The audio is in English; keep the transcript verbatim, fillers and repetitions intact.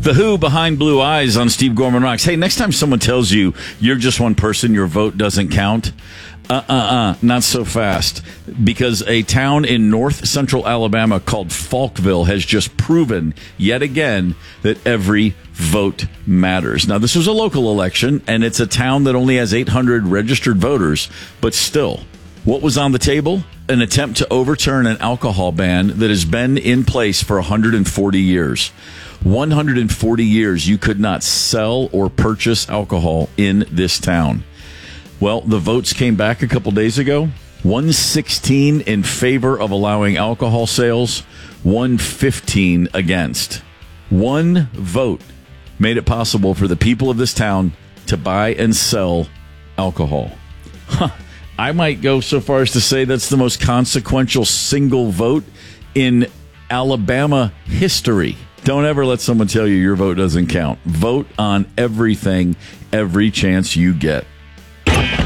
The Who behind Blue Eyes on Steve Gorman Rocks. Hey, next time someone tells you you're just one person, your vote doesn't count, uh-uh-uh, not so fast. Because a town in north central Alabama called Falkville has just proven yet again that every vote matters. Now, this was a local election, and it's a town that only has eight hundred registered voters, but still, what was on the table? An attempt to overturn an alcohol ban that has been in place for one hundred forty years. one hundred forty years you could not sell or purchase alcohol in this town. Well, the votes came back a couple days ago. one sixteen in favor of allowing alcohol sales, one fifteen against. One vote made it possible for the people of this town to buy and sell alcohol. Huh. I might go so far as to say that's the most consequential single vote in Alabama history. Don't ever let someone tell you your vote doesn't count. Vote on everything, every chance you get.